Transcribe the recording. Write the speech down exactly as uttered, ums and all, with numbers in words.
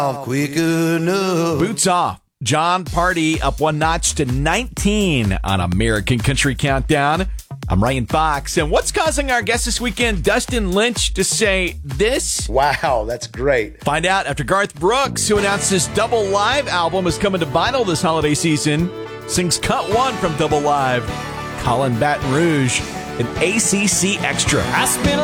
quick enough. Boots off. John Party up one notch to nineteen on American Country Countdown. I'm Ryan Fox, and what's causing our guest this weekend, Dustin Lynch, to say this? Wow, that's great. Find out after Garth Brooks, who announced his Double Live album is coming to vinyl this holiday season, sings Cut One from Double Live. Colin Baton Rouge, an A C C Extra. I spent